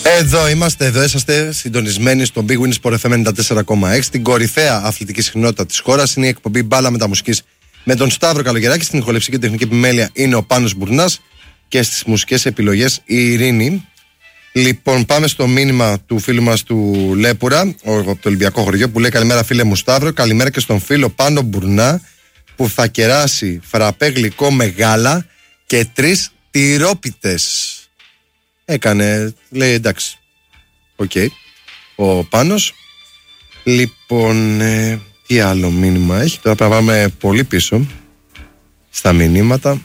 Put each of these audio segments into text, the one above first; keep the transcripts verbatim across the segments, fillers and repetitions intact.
Εδώ είμαστε, εδώ είσαστε συντονισμένοι στο Big Win Sport εφ εμ ενενήντα τέσσερα κόμμα έξι. Την κορυφαία αθλητική συχνότητα της χώρας. Είναι η εκπομπή Μπάλα Μεταμουσικής με τον Σταύρο Καλογεράκη. Στην ηχοληψική τεχνική επιμέλεια είναι ο Πάνος Μπουρνάς και στις μουσικές επιλογές η Ειρήνη. Λοιπόν, πάμε στο μήνυμα του φίλου μας του Λέπουρα, από το Ολυμπιακό χωριό, που λέει: καλημέρα, φίλε μου Σταύρο. Καλημέρα και στον φίλο Πάνο Μπουρνά, που θα κεράσει φραπέ γλυκό με γάλα και τρεις τυρόπιτες. Έκανε, λέει εντάξει. Οκ. Okay. Ο Πάνος. Λοιπόν, ε, τι άλλο μήνυμα έχει. Τώρα πρέπει να πάμε πολύ πίσω στα μηνύματα.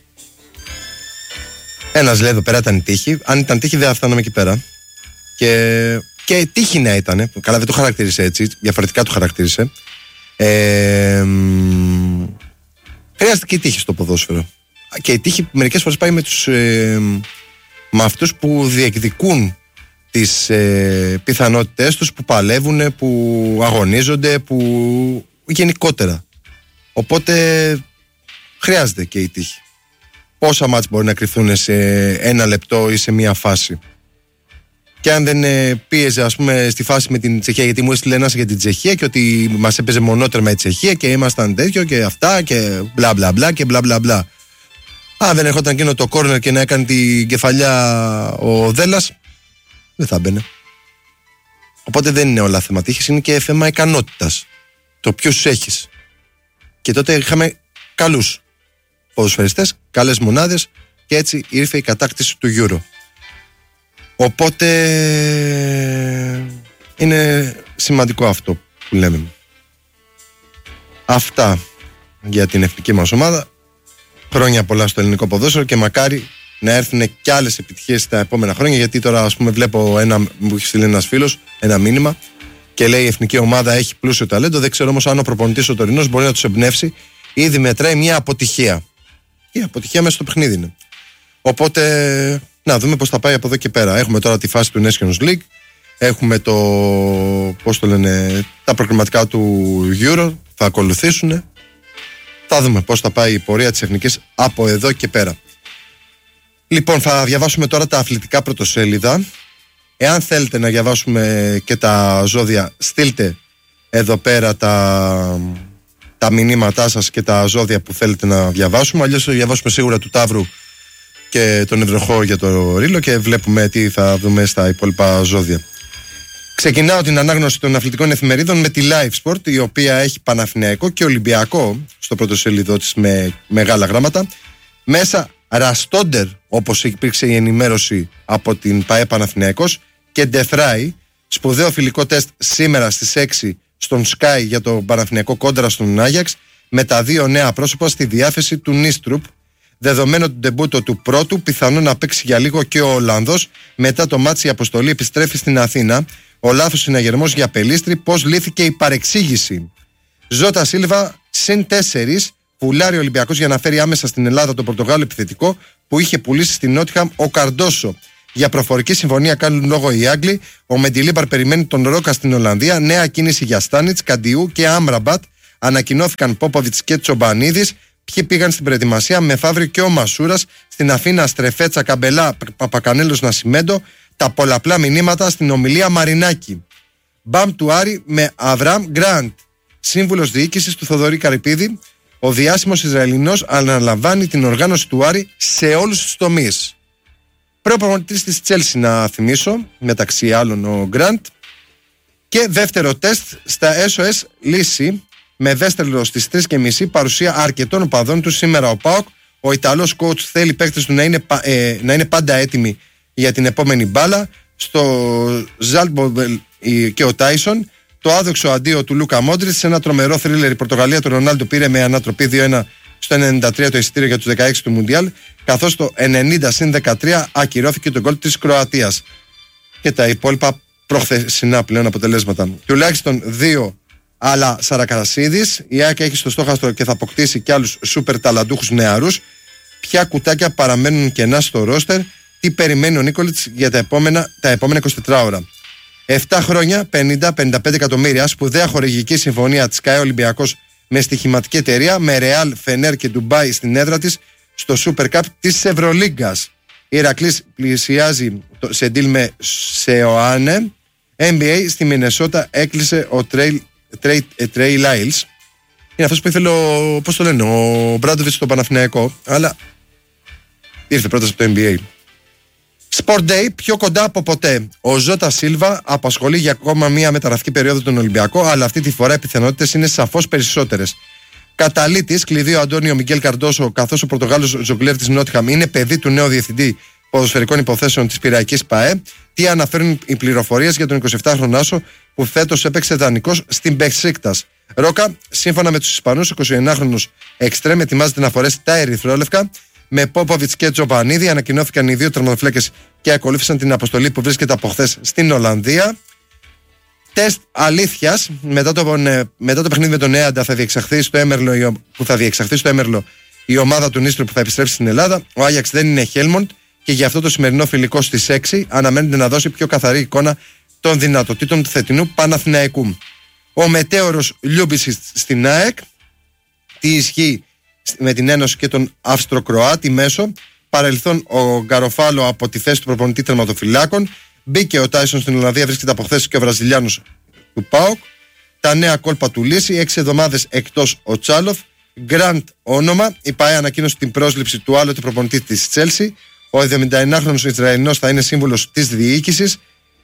Ένας λέει εδώ πέρα ήταν τύχη. Αν ήταν τύχη δεν θα φτάναμε εκεί πέρα. Και, και τύχη να ήταν. Καλά, δεν το χαρακτήρισε έτσι. Διαφορετικά το χαρακτήρισε. Ε, χρειάζεται και η τύχη στο ποδόσφαιρο. Και η τύχη μερικές φορές πάει με τους... Ε, με αυτούς που διεκδικούν τις ε, πιθανότητες τους, που παλεύουν, που αγωνίζονται, που γενικότερα. Οπότε χρειάζεται και η τύχη. Πόσα μάτς μπορεί να κρυφθούν σε ένα λεπτό ή σε μία φάση. Και αν δεν ε, πίεζε, ας πούμε, στη φάση με την Τσεχία, γιατί μου έστειλε ένας για την Τσεχία και ότι μας έπαιζε μονότερμα η Τσεχία και ήμασταν τέτοιο και αυτά και μπλα μπλα μπλα και μπλα μπλα μπλα. Αν δεν ερχόταν εκείνο το κόρνερ και να έκανε την κεφαλιά ο Δέλλας, δεν θα μπαινε. Οπότε δεν είναι όλα θέμα τύχης, είναι και θέμα ικανότητας. Το ποιους έχεις. Και τότε είχαμε καλούς ποδοσφαιριστές, καλές μονάδες και έτσι ήρθε η κατάκτηση του Euro. Οπότε είναι σημαντικό αυτό που λέμε. Αυτά για την εθνική μας ομάδα. Χρόνια πολλά στο ελληνικό ποδόσφαιρο και μακάρι να έρθουν και άλλες επιτυχίες τα επόμενα χρόνια. Γιατί τώρα, ας πούμε, βλέπω ένα, μου έχει στείλει ένας φίλος ένα μήνυμα και λέει: η εθνική ομάδα έχει πλούσιο ταλέντο. Δεν ξέρω όμως αν ο προπονητής ο τωρινός μπορεί να τους εμπνεύσει. Ήδη μετράει μια αποτυχία. Η αποτυχία μέσα στο παιχνίδι είναι. Οπότε να δούμε πώς θα πάει από εδώ και πέρα. Έχουμε τώρα τη φάση του Nations League. Έχουμε το, πώς το λένε, τα προκριματικά του Euro. Θα ακολουθήσουν. Θα δούμε πώς θα πάει η πορεία της εθνικής από εδώ και πέρα. Λοιπόν, θα διαβάσουμε τώρα τα αθλητικά πρωτοσέλιδα. Εάν θέλετε να διαβάσουμε και τα ζώδια, στείλτε εδώ πέρα τα, τα μηνύματά σας και τα ζώδια που θέλετε να διαβάσουμε. Αλλιώς θα διαβάσουμε σίγουρα του Ταύρου και τον Ευροχό για το Ρήλο και βλέπουμε τι θα δούμε στα υπόλοιπα ζώδια. Ξεκινάω την ανάγνωση των αθλητικών εφημερίδων με τη Live Sport, η οποία έχει Παναθηναϊκό και Ολυμπιακό στο πρώτο σελίδο της με μεγάλα γράμματα. Μέσα Ραστόντερ, όπως υπήρξε η ενημέρωση από την ΠΑΕ Παναθηναϊκός, και Ντεφράι, σπουδαίο φιλικό τεστ σήμερα στις έξι στον Sky για το Παναθηναϊκό κόντρα στον Άγιαξ, με τα δύο νέα πρόσωπα στη διάθεση του Νίστρουπ. Δεδομένο του ντεμπούτο του πρώτου, πιθανό να παίξει για λίγο και ο Ολλανδός. Μετά το μάτσι η αποστολή επιστρέφει στην Αθήνα. Ο λάθος συναγερμός για Πελίστρη, πώς λύθηκε η παρεξήγηση. Ζώτα Σίλβα, συν τέσσερις, πουλάρει ο Ολυμπιακός για να φέρει άμεσα στην Ελλάδα τον Πορτογάλο επιθετικό που είχε πουλήσει στην Νότιχαμ ο Καρντόσο. Για προφορική συμφωνία κάνουν λόγο οι Άγγλοι. Ο Μεντιλίμπαρ περιμένει τον Ρόκα στην Ολλανδία. Νέα κίνηση για Στάνιτς, Καντιού και Άμραμπατ. Ανακοινώθηκαν Πόποβιτς και Τσομπανίδης. Ποιοι πήγαν στην προετοιμασία, Μεθαύριο και ο Μασούρας. Στην Αθήνα Στρεφέτσα, Καμπελά, Παπακανέλος, Νασιμέντο. Τα πολλαπλά μηνύματα στην ομιλία Μαρινάκη. Μπαμ του Άρη με Αβραμ Γκραντ. Σύμβουλος διοίκησης του Θοδωρή Καρυπίδη. Ο διάσημος Ισραηλινός αναλαμβάνει την οργάνωση του Άρη σε όλους τους τομείς. Προπονητής της Τσέλσι, να θυμίσω, μεταξύ άλλων ο Γκραντ. Και δεύτερο τεστ στα ες ο ες Λύση με Βέστερλο στις τρεις και μισή, παρουσία αρκετών οπαδών του σήμερα ο ΠΑΟΚ. Ο Ιταλός coach θέλει οι παίκτες του να είναι, ε, να είναι πάντα έτοιμοι για την επόμενη μπάλα. Στο Ζάλτμπομπελ και ο Τάισον. Το άδοξο αντίο του Λούκα Μόντριτς σε ένα τρομερό θρίλερ. Η Πορτογαλία του Ρονάλντο πήρε με ανατροπή δύο ένα στο ενενήντα τρία το εισιτήριο για τους δεκαέξι του Μουντιάλ, καθώς το ενενήντα συν δεκατρία ακυρώθηκε το γκολ της Κροατίας. Και τα υπόλοιπα προχθεσινά πλέον αποτελέσματα. Τουλάχιστον δύο άλλα Σαρακασίδης. Η ΑΕΚ έχει στο στόχαστρο και θα αποκτήσει και άλλους σούπερ ταλαντούχους νεαρούς. Ποια κουτάκια παραμένουν κενά στο ρόστερ. Τι περιμένει ο Νίκολιτς για τα επόμενα, τα επόμενα είκοσι τέσσερις ώρα. επτά χρόνια, πενήντα με πενήντα πέντε εκατομμύρια, σπουδαία χορηγική συμφωνία της ΚΑΕ Ολυμπιακός με στοιχηματική εταιρεία, με Ρεάλ, Φενέρ και Ντουμπάι στην έδρα της στο Super Cup της Ευρωλίγκας. Η Ηρακλής πλησιάζει σε deal με Σεοάνε. N B A στη Μινεσότα έκλεισε ο Τρέι Λάιλς. Είναι αυτός που ήθελε ο, πώς το λένε, ο Μπράντοβιτς στο Παναθηναϊκό, αλλά ήρθε πρώτα από το N B A. Sport Day, πιο κοντά από ποτέ. Ο Ζώτα Σίλβα απασχολεί για ακόμα μία μεταγραφική περίοδο τον Ολυμπιακό, αλλά αυτή τη φορά οι πιθανότητες είναι σαφώς περισσότερες. Καταλήτης, κλειδί ο Αντώνιο Μιγγέλ Καρντόσο, καθώς ο Πορτογάλος ζογκλέρ της Νότιχαμ είναι παιδί του νέου διευθυντή ποδοσφαιρικών υποθέσεων της Πειραϊκής ΠΑΕ. Τι αναφέρουν οι πληροφορίες για τον εικοσιεπτάχρονο Άσο που φέτος έπαιξε δανεικός στην Μπεσίκτας. Ρόκα, σύμφωνα με τους Ισπανούς, ο εικοσιεννάχρονος εξτρέμ ετοιμάζεται να φορέσει τα ερυθρόλευκα. Με Πόποβιτς και Τζοβανίδη ανακοινώθηκαν οι δύο τερματοφύλακες και ακολούθησαν την αποστολή που βρίσκεται από χθες στην Ολλανδία. Τεστ αλήθειας. Μετά το, μετά το παιχνίδι με τον Έαντα θα διεξαχθεί στο Έμερλο, που θα διεξαχθεί στο Έμερλο η ομάδα του Νίστρου που θα επιστρέψει στην Ελλάδα. Ο Άγιαξ δεν είναι Χέλμοντ και γι' αυτό το σημερινό φιλικό στις έξι αναμένεται να δώσει πιο καθαρή εικόνα των δυνατοτήτων του θετινού Παναθηναϊκού. Ο μετέωρος Λιούμπισιτς στην ΑΕΚ. Τι ισχύει με την Ένωση και τον Αυστροκροάτη μέσο. Παρελθόν ο Γκαροφάλο από τη θέση του προπονητή τερματοφυλάκων. Μπήκε ο Τάισον στην Ολλανδία, βρίσκεται από χθες και ο Βραζιλιάνος του ΠΑΟΚ. Τα νέα κόλπα του Λύση, έξι εβδομάδες εκτός ο Τσάλοφ. Γκραντ όνομα. Η ΠΑΕ ανακοίνωσε την πρόσληψη του άλλοτε προπονητή της Τσέλσι. Ο εβδομηνταεννάχρονος Ισραηλινός θα είναι σύμβουλος της διοίκησης.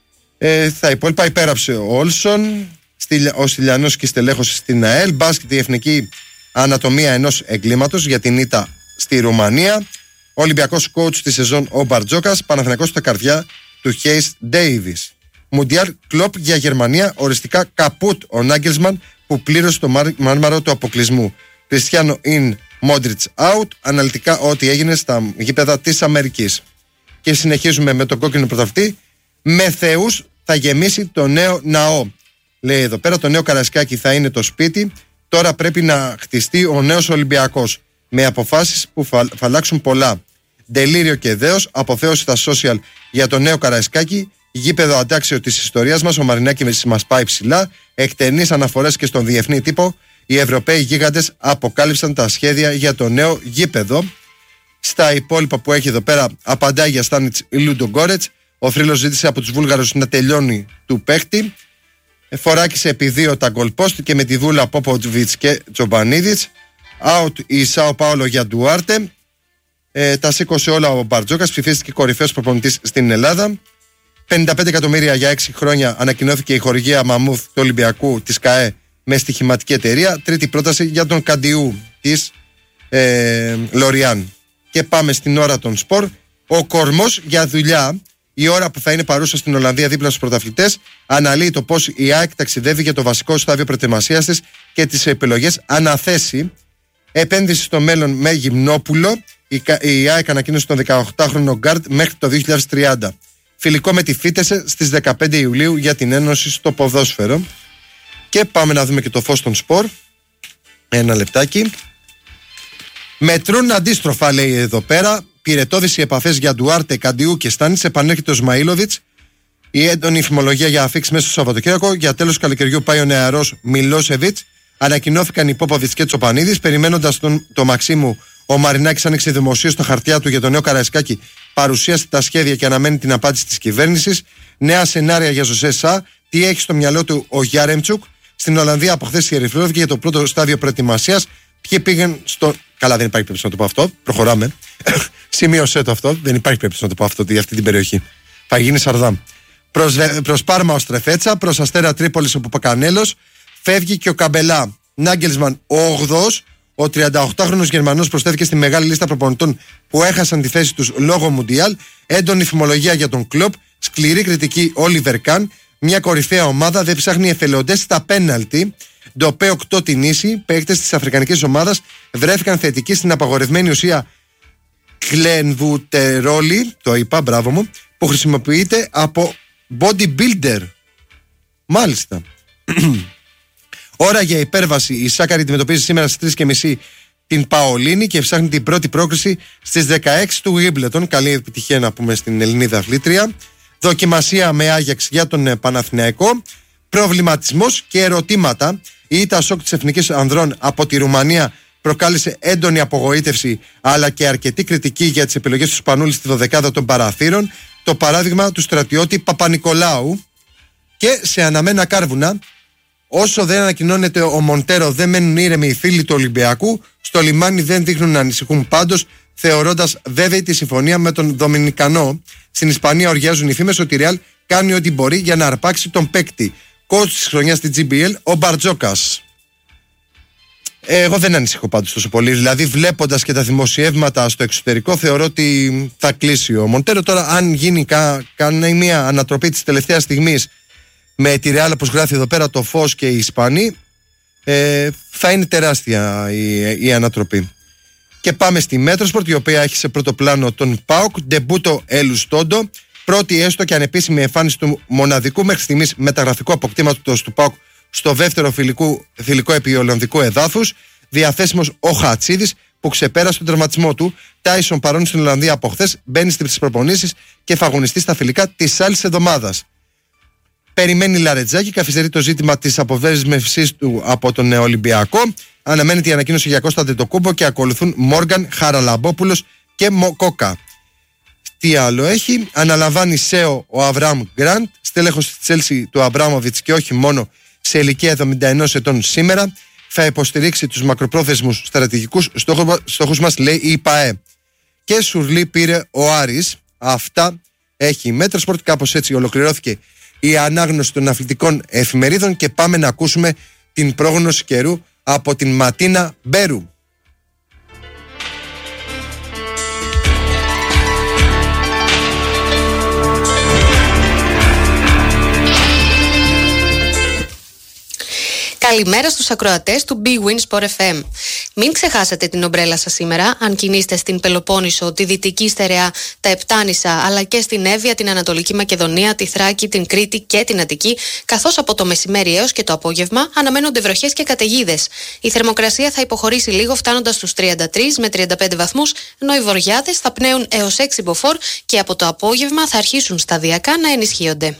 Ε, θα υπόλοιπα υπέραψε ο Όλσον, ο Στυλιανός και η στελέχωση στην ΑΕΛ. Μπάσκετ, η εθνική ανατομία ενός εγκλήματος για την ήττα στη Ρουμανία. Ο Ολυμπιακός coach τη σεζόν ο Μπαρτζόκας. Παναθηναϊκός στα καρδιά του Χέις Ντέιβις. Μουντιάλ κλοπ για Γερμανία. Οριστικά καπούτ ο Νάγκελσμαν που πλήρωσε το μάρμαρο του αποκλεισμού. Κριστιάνο in, Μόντριτς out. Αναλυτικά ό,τι έγινε στα γήπεδα της Αμερικής. Και συνεχίζουμε με τον κόκκινο πρωταθλητή. Με θεούς θα γεμίσει το νέο ναό. Λέει εδώ πέρα, το νέο Καραϊσκάκι θα είναι το σπίτι. Τώρα πρέπει να χτιστεί ο νέος Ολυμπιακός. Με αποφάσεις που θα αλλάξουν πολλά. Ντελήριο και δέος, αποθέωση στα social για το νέο Καραϊσκάκι. Γήπεδο αντάξιο της ιστορίας μας. Ο Μαρινάκης μας πάει ψηλά. Εκτενείς αναφορές και στον διεθνή τύπο. Οι Ευρωπαίοι γίγαντες αποκάλυψαν τα σχέδια για το νέο γήπεδο. Στα υπόλοιπα που έχει εδώ πέρα, απαντάει για Στάνιτς η Λούντο Γκόρετς. Ο θρύλος ζήτησε από τους Βούλγαρους να τελειώνει του παίχτη. Φοράκισε επί δύο τα γκολπόστ και με τη δούλα Πόποβιτς και Τζομπανίδιτς. Out η Σάο Πάολο για Ντουάρτε. Ε, τα σήκωσε όλα ο Μπαρτζόκας, ψηφίστηκε κορυφαίος προπονητής στην Ελλάδα. πενήντα πέντε εκατομμύρια για έξι χρόνια ανακοινώθηκε η χορηγία Μαμούθ του Ολυμπιακού της ΚΑΕ με στοιχηματική εταιρεία. Τρίτη πρόταση για τον Καντιού της ε, Λοριάν. Και πάμε στην ώρα των σπορ. Ο κορμός για δουλειά. Η ώρα που θα είναι παρούσα στην Ολλανδία δίπλα στους πρωταθλητές αναλύει το πώς η ΑΕΚ ταξιδεύει για το βασικό στάδιο προετοιμασίας της και τις επιλογές αναθέσει. Επένδυση στο μέλλον με Γυμνόπουλο. Η, η ΑΕΚ ανακοίνωσε τον δεκαοκτάχρονο γκάρντ μέχρι το δύο χιλιάδες τριάντα. Φιλικό με τη Φίτεσε στις δεκαπέντε Ιουλίου για την Ένωση στο ποδόσφαιρο. Και πάμε να δούμε και το φως των σπορ. Ένα λεπτάκι. Μετρούν αντίστροφα, λέει εδώ πέρα. Πυρετώδεις οι επαφές για Ντουάρτε, Καντιού και Στάνιτς. Επανέρχεται ο Σμαΐλοβιτς. Η έντονη φημολογία για αφίξη μέσα στο Σαββατοκύριακο. Για τέλος του καλοκαιριού πάει ο νεαρός Μιλόσεβιτς. Ανακοινώθηκαν οι Πόποβιτς και Τσοπανίδης. Περιμένοντας τον το Μαξίμου, ο Μαρινάκης άνοιξε δημοσίως τα χαρτιά του για το νέο Καραϊσκάκι. Παρουσίασε τα σχέδια και αναμένει την απάντηση της κυβέρνησης. Νέα σενάρια για Ζωσέ Σα. Τι έχει στο μυαλό του ο Γιάρεμτσουκ. Στην Ολλανδία από χθες η ερυθρόλευκη για το πρώτο στάδιο προετοιμασίας. Ποιοι πήγαν στο. Καλά, δεν υπάρχει περίπτωση να το πω αυτό. Προχωράμε. Σημείωσέ το αυτό. Δεν υπάρχει περίπτωση να το πω αυτό για αυτή την περιοχή. Θα γίνει Σαρδάμ. Προς, προς Πάρμα ο Στρεφέτσα. Προς Αστέρα Τρίπολης ο Παπακανέλος. Φεύγει και ο Καμπελά. Νάγκελσμαν ο ογδοός. Ο τριανταοκτάχρονος Γερμανός προσθέθηκε στη μεγάλη λίστα προπονητών που έχασαν τη θέση τους λόγω Μουντιάλ. Έντονη φημολογία για τον Κλοπ. Σκληρή κριτική Όλιβερ Καν. Μια κορυφαία ομάδα δεν ψάχνει εθελοντές στα πέναλτι. Ντοπέ οκτώ την ίση. Παίκτες της αφρικανικής ομάδας βρέθηκαν θετικοί στην απαγορευμένη ουσία κλενβουτερόλη. Το είπα, μπράβο μου. Που χρησιμοποιείται από bodybuilder. Μάλιστα. Ώρα για υπέρβαση. Η Σάκαρη αντιμετωπίζει σήμερα στις τρεις και μισή την Παολίνη και ψάχνει την πρώτη πρόκριση στις δεκαέξι του Wimbledon. Καλή επιτυχία να πούμε στην Ελληνίδα αθλήτρια. Δοκιμασία με Άγιαξ για τον Παναθηναϊκό. Προβληματισμός και ερωτήματα. Η ήττα σοκ της Εθνικής Ανδρών από τη Ρουμανία προκάλεσε έντονη απογοήτευση αλλά και αρκετή κριτική για τις επιλογές του Σπανούλη στη δωδεκάδα των παραθύρων. Το παράδειγμα του στρατιώτη Παπα-Νικολάου. Και σε αναμένα κάρβουνα, όσο δεν ανακοινώνεται ο Μοντέρο, δεν μένουν ήρεμοι οι φίλοι του Ολυμπιακού. Στο λιμάνι δεν δείχνουν να ανησυχούν πάντως, θεωρώντας βέβαιη τη συμφωνία με τον Δομινικανό. Στην Ισπανία οργιάζουν οι φήμες ότι η Ρεάλ κάνει ό,τι μπορεί για να αρπάξει τον παίκτη. Coach της χρονιάς στη τζι μπι ελ, ο Μπαρτζόκας. Εγώ δεν ανησυχώ πάντως τόσο πολύ. Δηλαδή, βλέποντας και τα δημοσιεύματα στο εξωτερικό, θεωρώ ότι θα κλείσει ο Μοντέρο. Τώρα, αν γίνει κα, κάνει μια ανατροπή της τελευταίας στιγμής με τη Ρεάλ, όπως γράφει εδώ πέρα το Φως και οι Ισπανοί, ε, θα είναι τεράστια η, η ανατροπή. Και πάμε στη Μέτροσπορτ, η οποία έχει σε πρώτο πλάνο τον ΠΑΟΚ, ντεμπούτο Ελουστόντο. Πρώτη έστω και ανεπίσημη εμφάνιση του μοναδικού μέχρι στιγμής μεταγραφικού αποκτήματος του ΠΑΟΚ στο δεύτερο φιλικό, φιλικό επί Ολλανδικού εδάφους. Διαθέσιμος ο Χατσίδης, που ξεπέρασε τον τραυματισμό του. Τάισον, παρόν στην Ολλανδία από χθες, μπαίνει στις προπονήσεις και θα αγωνιστεί στα φιλικά της άλλης εβδομάδας. Περιμένει Λαρετζάκη, καθυστερεί το ζήτημα της αποβέσμευσής του από τον Ολυμπιακό. Αναμένεται η ανακοίνωση για Κώστα Αντετοκούμπο και ακολουθούν Μόργαν, Χαραλαμπόπουλος και Μοκόκα. Τι άλλο έχει? Αναλαμβάνει ΣΕΟ ο Αβραάμ Γκραντ, στέλεχος της Τσέλσι του Αμπράμοβιτς και όχι μόνο, σε ηλικία εβδομήντα ενός ετών σήμερα. Θα υποστηρίξει τους μακροπρόθεσμους στρατηγικούς στόχους μας, λέει η ΠΑΕ. Και Σουρλί πήρε ο Άρης. Αυτά έχει η Μέτροσπορτ. Κάπως έτσι ολοκληρώθηκε η ανάγνωση των αθλητικών εφημερίδων και πάμε να ακούσουμε την πρόγνωση καιρού από την Ματίνα Μπέρου. Καλημέρα στους ακροατές του Big Win Sport εφ εμ. Μην ξεχάσετε την ομπρέλα σας σήμερα, αν κινείστε στην Πελοπόννησο, τη Δυτική Στερεά, τα Επτάνησα, αλλά και στην Εύβοια, την Ανατολική Μακεδονία, τη Θράκη, την Κρήτη και την Αττική, καθώς από το μεσημέρι έως και το απόγευμα αναμένονται βροχές και καταιγίδες. Η θερμοκρασία θα υποχωρήσει λίγο, φτάνοντας στους τριάντα τρεις με τριάντα πέντε βαθμούς, ενώ οι βορειάδες θα πνέουν έως έξι μποφόρ και από το απόγευμα θα αρχίσουν σταδιακά να ενισχύονται.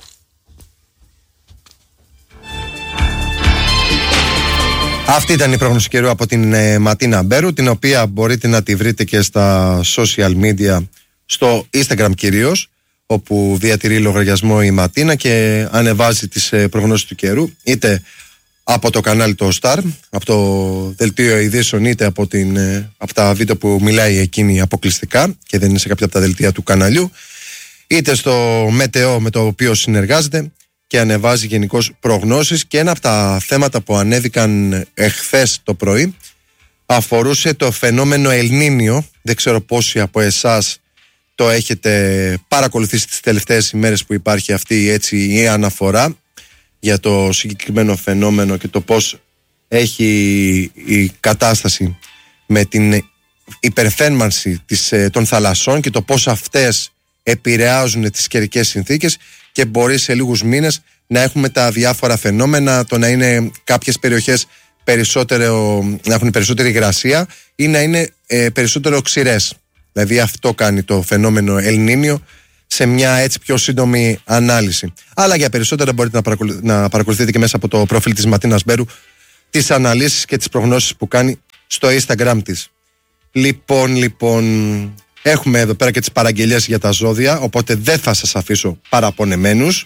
Αυτή ήταν η πρόγνωση καιρού από την ε, Ματίνα Μπέρου, την οποία μπορείτε να τη βρείτε και στα social media, στο Instagram κυρίως, όπου διατηρεί λογαριασμό η Ματίνα και ανεβάζει τις ε, προγνώσεις του καιρού, είτε από το κανάλι το Star, από το δελτίο ειδήσεων, είτε από, την, ε, από τα βίντεο που μιλάει εκείνη αποκλειστικά και δεν είναι σε κάποια από τα δελτία του καναλιού, είτε στο Μετεό με το οποίο συνεργάζεται και ανεβάζει γενικώς προγνώσεις. Και ένα από τα θέματα που ανέβηκαν εχθές το πρωί αφορούσε το φαινόμενο Ελνίνιο. Δεν ξέρω πόσοι από εσάς το έχετε παρακολουθήσει τις τελευταίες ημέρες που υπάρχει αυτή έτσι η αναφορά για το συγκεκριμένο φαινόμενο και το πώς έχει η κατάσταση με την υπερθέρμανση της, των θαλασσών και το πώς αυτές επηρεάζουν τις καιρικές συνθήκες και μπορεί σε λίγους μήνες να έχουμε τα διάφορα φαινόμενα, το να είναι κάποιες περιοχές περισσότερο, να έχουν περισσότερη υγρασία ή να είναι ε, περισσότερο ξηρές. Δηλαδή αυτό κάνει το φαινόμενο Ελνίνιο σε μια έτσι πιο σύντομη ανάλυση. Αλλά για περισσότερα μπορείτε να, παρακολου... να παρακολουθείτε και μέσα από το προφίλ της Ματίνας Μπέρου τις αναλύσεις και τις προγνώσεις που κάνει στο Instagram της. Λοιπόν, λοιπόν, έχουμε εδώ πέρα και τις παραγγελίες για τα ζώδια, οπότε δεν θα σας αφήσω παραπονεμένους.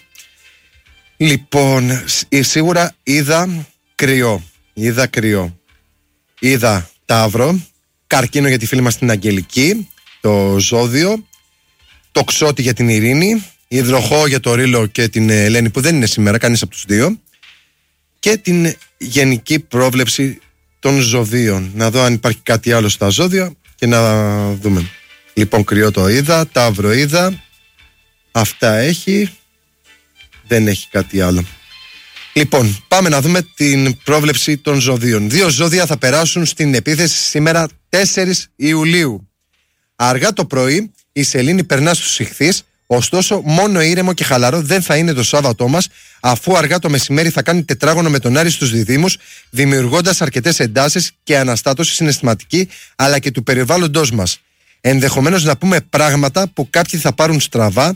Λοιπόν, σίγουρα είδα κρυό. Είδα κρυό. Είδα Ταύρο, καρκίνο για τη φίλη μας την Αγγελική, το ζώδιο, το Ξώτη για την Ειρήνη, υδροχό για το Ρήλο και την Ελένη που δεν είναι σήμερα, κανείς από τους δύο, και την γενική πρόβλεψη των ζωδίων. Να δω αν υπάρχει κάτι άλλο στα ζώδια και να δούμε. Λοιπόν, κρυό το είδα, Ταύρο είδα, αυτά έχει, δεν έχει κάτι άλλο. Λοιπόν, πάμε να δούμε την πρόβλεψη των ζωδίων. Δύο ζώδια θα περάσουν στην επίθεση σήμερα τέσσερις Ιουλίου. Αργά το πρωί η σελήνη περνά στους Ιχθύς, ωστόσο μόνο ήρεμο και χαλαρό δεν θα είναι το Σάββατό μας, αφού αργά το μεσημέρι θα κάνει τετράγωνο με τον Άρη στους Διδύμους, δημιουργώντας αρκετές εντάσεις και αναστάτωση συναισθηματική αλλά και του περιβάλλοντός μας. Ενδεχομένως να πούμε πράγματα που κάποιοι θα πάρουν στραβά,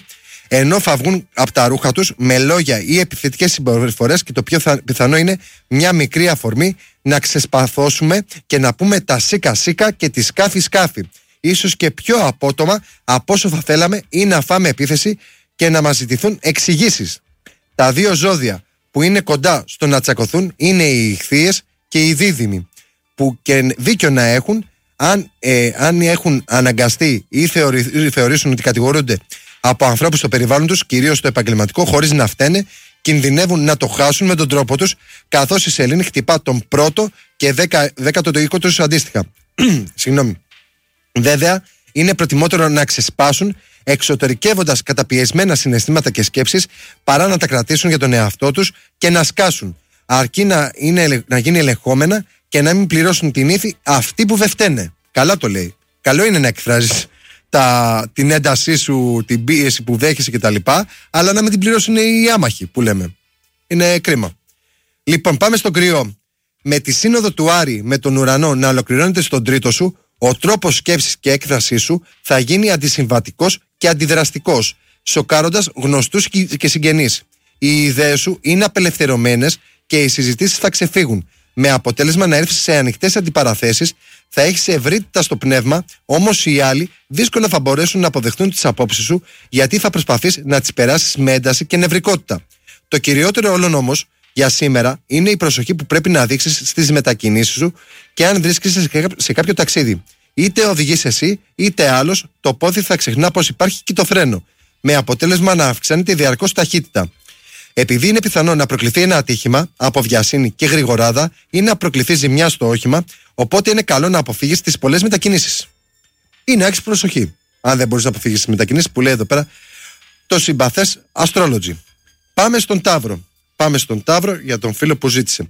ενώ θα βγουν από τα ρούχα τους με λόγια ή επιθετικές συμπεριφορές, και το πιο θα, πιθανό είναι μια μικρή αφορμή να ξεσπαθώσουμε και να πούμε τα σίκα σίκα και τη σκάφη σκάφη. Ίσως και πιο απότομα από όσο θα θέλαμε, ή να φάμε επίθεση και να μας ζητηθούν εξηγήσεις. Τα δύο ζώδια που είναι κοντά στο να τσακωθούν είναι οι ιχθύες και οι δίδυμοι, που και δίκιο να έχουν, αν, ε, αν έχουν αναγκαστεί ή θεωρη, θεωρήσουν ότι κατηγορούνται από ανθρώπους στο περιβάλλον τους, κυρίως στο επαγγελματικό, χωρίς να φταίνε, κινδυνεύουν να το χάσουν με τον τρόπο τους, καθώς η σελήνη χτυπά τον πρώτο και δέκα, δέκατο το οίκο τους αντίστοιχα. Συγγνώμη. Βέβαια, είναι προτιμότερο να ξεσπάσουν εξωτερικεύοντας καταπιεσμένα συναισθήματα και σκέψεις, παρά να τα κρατήσουν για τον εαυτό τους και να σκάσουν, αρκεί να, είναι, να γίνει ελεγχόμενα και να μην πληρώσουν την ύφη αυτοί που δεν φταίνε. Καλά το λέει. Καλό είναι να εκφράζεις τα, την έντασή σου, την πίεση που δέχεσαι κτλ., αλλά να μην την πληρώσουν οι άμαχοι που λέμε. Είναι κρίμα. Λοιπόν, πάμε στο κρυό. Με τη σύνοδο του Άρη με τον ουρανό να ολοκληρώνεται στον τρίτο σου, ο τρόπος σκέψης και έκφρασής σου θα γίνει αντισυμβατικός και αντιδραστικός, σοκάροντας γνωστούς και συγγενείς. Οι ιδέες σου είναι απελευθερωμένες και οι συζητήσεις θα ξεφύγουν, με αποτέλεσμα να έρθεις σε ανοιχτές αντιπαραθέσεις, θα έχεις ευρύτητα στο πνεύμα, όμως οι άλλοι δύσκολα θα μπορέσουν να αποδεχτούν τις απόψεις σου, γιατί θα προσπαθείς να τις περάσεις με ένταση και νευρικότητα. Το κυριότερο όλων όμως για σήμερα είναι η προσοχή που πρέπει να δείξεις στις μετακινήσεις σου και αν βρίσκεσαι σε κάποιο ταξίδι. Είτε οδηγείς εσύ, είτε άλλος, το πόδι θα ξεχνά πως υπάρχει και το φρένο, με αποτέλεσμα να αυξάνεται διαρκώς ταχύτητα. Επειδή είναι πιθανό να προκληθεί ένα ατύχημα από βιασύνη και γρηγοράδα ή να προκληθεί ζημιά στο όχημα, οπότε είναι καλό να αποφύγεις τις πολλές μετακινήσεις. Ή να έχεις προσοχή, αν δεν μπορείς να αποφύγεις τις μετακινήσεις, που λέει εδώ πέρα το συμπαθές Astrology. Πάμε στον Ταύρο. Πάμε στον Ταύρο για τον φίλο που ζήτησε.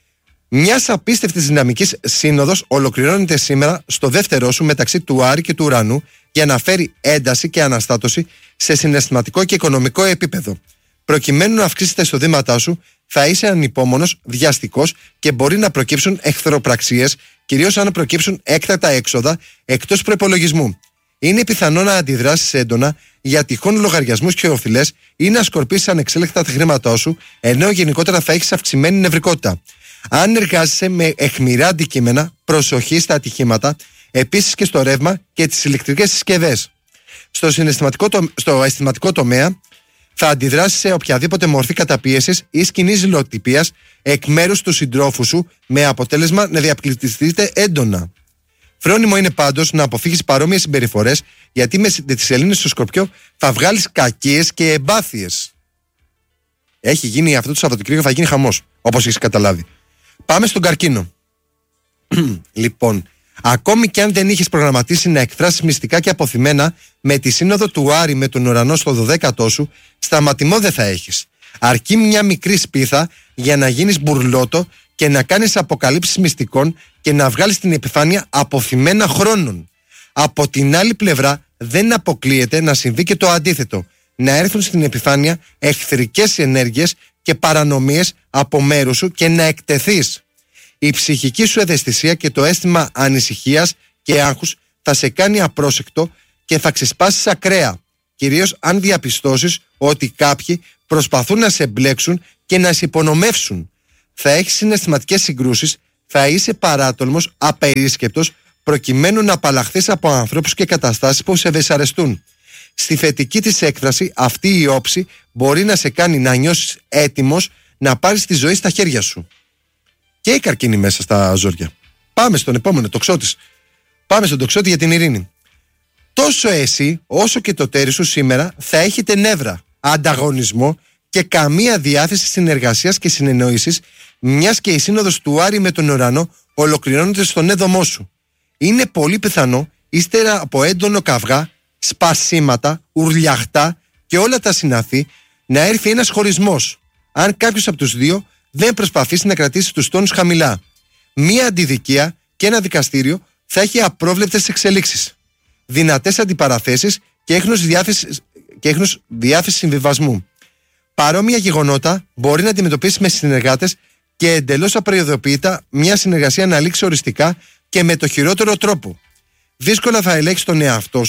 Μια απίστευτη δυναμική σύνοδος ολοκληρώνεται σήμερα στο δεύτερό σου μεταξύ του Άρη και του Ουρανού για να φέρει ένταση και αναστάτωση σε συναισθηματικό και οικονομικό επίπεδο. Προκειμένου να αυξήσει τα εισοδήματά σου, θα είσαι ανυπόμονος, βιαστικός και μπορεί να προκύψουν εχθροπραξίες, κυρίως αν προκύψουν έκτακτα έξοδα εκτός προϋπολογισμού. Είναι πιθανό να αντιδράσεις έντονα για τυχόν λογαριασμούς και οφειλές ή να σκορπίσεις ανεξέλεκτα τα χρήματά σου, ενώ γενικότερα θα έχεις αυξημένη νευρικότητα. Αν εργάζεσαι με αιχμηρά αντικείμενα, προσοχή στα ατυχήματα, επίσης και στο ρεύμα και τις ηλεκτρικές συσκευές. Στο, συναισθηματικό, στο αισθηματικό τομέα, θα αντιδράσεις σε οποιαδήποτε μορφή καταπίεσης ή σκηνής ζηλοτυπίας εκ μέρους του συντρόφου σου, με αποτέλεσμα να διαπληκτιστείτε έντονα. Φρόνιμο είναι πάντως να αποφύγεις παρόμοιες συμπεριφορές, γιατί με τη σελήνη στο Σκορπιό θα βγάλεις κακίες και εμπάθειες. Έχει γίνει αυτό το Σαββατοκύριακο, θα γίνει χαμός, όπως έχεις καταλάβει. Πάμε στον Καρκίνο. Λοιπόν, ακόμη και αν δεν είχες προγραμματίσει να εκφράσεις μυστικά και αποθυμένα, με τη σύνοδο του Άρη με τον ουρανό στο δωδέκατό σου, σταματημό δεν θα έχεις. Αρκεί μια μικρή σπίθα για να γίνεις μπουρλότο και να κάνεις αποκαλύψεις μυστικών και να βγάλεις την επιφάνεια αποθυμένα χρόνων. Από την άλλη πλευρά, δεν αποκλείεται να συμβεί και το αντίθετο. Να έρθουν στην επιφάνεια εχθρικές ενέργειες και παρανομίες από μέρους σου και να εκτεθείς. Η ψυχική σου ευαισθησία και το αίσθημα ανησυχίας και άγχους θα σε κάνει απρόσεκτο και θα ξεσπάσεις ακραία, κυρίως αν διαπιστώσεις ότι κάποιοι προσπαθούν να σε μπλέξουν και να σε υπονομεύσουν. Θα έχεις συναισθηματικές συγκρούσεις, θα είσαι παράτολμος, απερίσκεπτος, προκειμένου να απαλλαχθείς από ανθρώπους και καταστάσεις που σε δυσαρεστούν. Στη θετική της έκφραση, αυτή η όψη μπορεί να σε κάνει να νιώσεις έτοιμος να πάρεις τη ζωή στα χέρια σου. Και η Καρκίνη μέσα στα ζόρια. Πάμε στον επόμενο, Τοξότης. Πάμε στον Τοξότη για την ειρήνη. Τόσο εσύ όσο και το τέρι σου σήμερα θα έχετε νεύρα, ανταγωνισμό και καμία διάθεση συνεργασίας και συνεννόησης, μιας και η σύνοδος του Άρη με τον ουρανό ολοκληρώνεται στον έδωμό σου. Είναι πολύ πιθανό, ύστερα από έντονο καυγά, σπασίματα, ουρλιαχτά και όλα τα συναφή, να έρθει ένας χωρισμός, αν κάποιος από τους δύο δεν προσπαθήσει να κρατήσει τους τόνους χαμηλά. Μία αντιδικία και ένα δικαστήριο θα έχει απρόβλεπτες εξελίξεις, δυνατές αντιπαραθέσεις και έχνος διάθεση, και έχνος διάθεση συμβιβασμού. Παρόμοια γεγονότα μπορεί να αντιμετωπίσει με συνεργάτες και εντελώς απροειδοποιητά μια συνεργασία να λήξει οριστικά και με το χειρότερο τρόπο. Δύσκολα θα ελέγξεις τον εαυτό σου,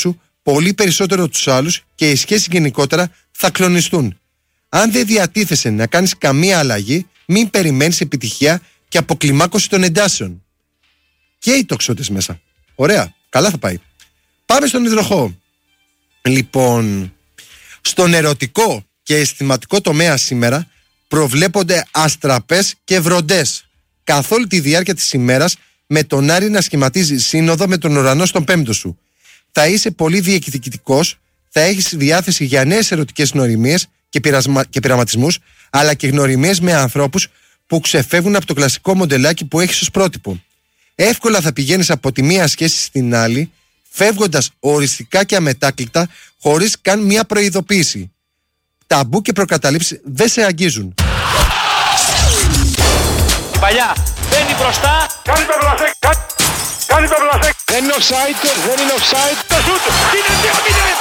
πολύ περισσότερο τους άλλους και οι σχέσεις γενικότερα θα κλονιστούν. Αν δεν διατίθεσαι να κάνεις καμία αλλαγή, μην περιμένεις επιτυχία και αποκλιμάκωση των εντάσεων. Και οι τοξότες μέσα. Ωραία, καλά θα πάει. Πάμε στον υδροχόο. Λοιπόν, στον ερωτικό και αισθηματικό τομέα σήμερα προβλέπονται αστραπές και βροντές καθ' όλη τη διάρκεια της ημέρας, με τον Άρη να σχηματίζει σύνοδο με τον ουρανό στον πέμπτο σου. Θα είσαι πολύ διεκδικητικός, θα έχεις διάθεση για νέες ερωτικές γνωριμίες και, πειρασμα... και πειραματισμούς, αλλά και γνωριμίες με ανθρώπους που ξεφεύγουν από το κλασικό μοντελάκι που έχεις ως πρότυπο. Εύκολα θα πηγαίνεις από τη μία σχέση στην άλλη, φεύγοντας οριστικά και αμετάκλητα, χωρίς καν μία προειδοποίηση. Ταμπού και προκαταλήψεις δεν σε αγγίζουν. Παλιά, μπαίνει μπροστά, κάνει το μπλασέ, κα... κάνει το μπλασέ. Δεν είναι offside, δεν είναι offside. Το σούτ, είναι δύο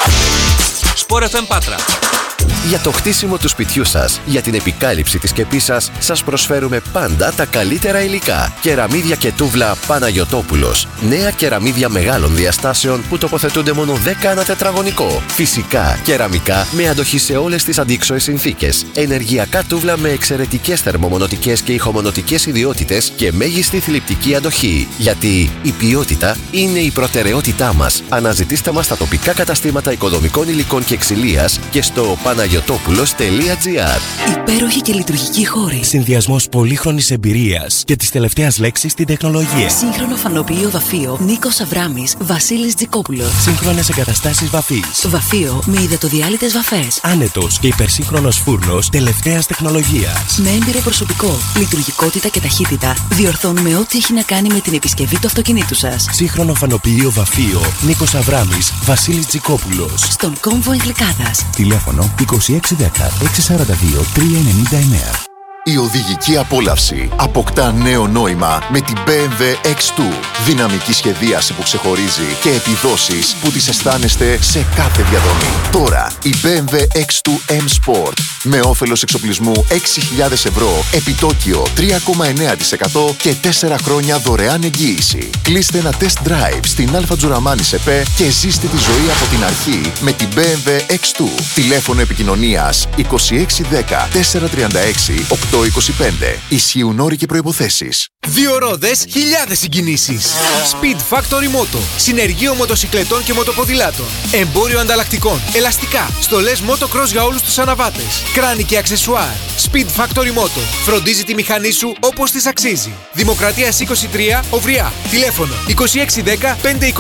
μηδέν. Σπορ εφ εμ Πάτρα. Για το χτίσιμο του σπιτιού σας, για την επικάλυψη της σκεπής σας, σας προσφέρουμε πάντα τα καλύτερα υλικά. Κεραμίδια και τούβλα Παναγιωτόπουλος. Νέα κεραμίδια μεγάλων διαστάσεων που τοποθετούνται μόνο δέκα ανά τετραγωνικό. Φυσικά, κεραμικά με αντοχή σε όλες τις αντίξωες συνθήκες. Ενεργειακά τούβλα με εξαιρετικές θερμομονωτικές και ηχομονωτικές ιδιότητες και μέγιστη θλιπτική αντοχή. Γιατί η ποιότητα είναι η προτεραιότητά μας. Αναζητήστε μας στα τοπικά καταστήματα οικοδομικών υλικών και ξυλίας και στο παναγιωτόπουλος τελεία τζι άρ. Υπέροχη και λειτουργική χώρη. Συνδυασμός πολύχρονης εμπειρίας και της τελευταίας λέξης στην τεχνολογία. Σύγχρονο φανοποιείο βαφείο Νίκος Αβράμης, Βασίλης Τζικόπουλος. Σύγχρονες εγκαταστάσεις βαφής. Βαφείο με υδατοδιάλυτες βαφές. Άνετος και υπερσύγχρονος φούρνος τελευταίας τεχνολογίας. Με έμπειρο προσωπικό, λειτουργικότητα και ταχύτητα, διορθώνουμε ό,τι έχει να κάνει με την επισκευή του αυτοκινήτου σας. Σύγχρονο φανοποιείο βαφείο Νίκος Αβράμης, Βασίλης Τζικόπουλος. Στον κόμβο Εγκλικάδας. Τηλέφωνο είκοσι έξι δέκα έξι σαράντα δύο τρία ενενήντα εννέα. Η οδηγική απόλαυση αποκτά νέο νόημα με την μπι εμ ντάμπλιου εξ δύο. Δυναμική σχεδίαση που ξεχωρίζει και επιδόσεις που τις αισθάνεστε σε κάθε διαδρομή. Τώρα η μπι εμ ντάμπλιου εξ δύο M Sport με όφελος εξοπλισμού έξι χιλιάδες ευρώ, επιτόκιο τρία κόμμα εννέα τοις εκατό και τέσσερα χρόνια δωρεάν εγγύηση. Κλείστε ένα test drive στην Αλφα Τζουραμάνη ΣΕΠΕ και ζήστε τη ζωή από την αρχή με την μπι εμ ντάμπλιου εξ δύο. Τηλέφωνο επικοινωνίας είκοσι έξι δέκα τετρακόσια τριάντα έξι οκτακόσια είκοσι πέντε. Ισχύουν όροι και προϋποθέσεις. Δύο ρόδες, χιλιάδες συγκινήσεις. Speed Factory Moto. Συνεργείο μοτοσικλετών και μοτοποδηλάτων. Εμπόριο ανταλλακτικών. Ελαστικά. Στολές motocross για όλους τους αναβάτες. Κράνη και αξεσουάρ. Speed Factory Moto. Φροντίζει τη μηχανή σου όπως της αξίζει. Δημοκρατίας είκοσι τρία, Οვრιά. Τηλέφωνο είκοσι έξι δέκα πεντακόσια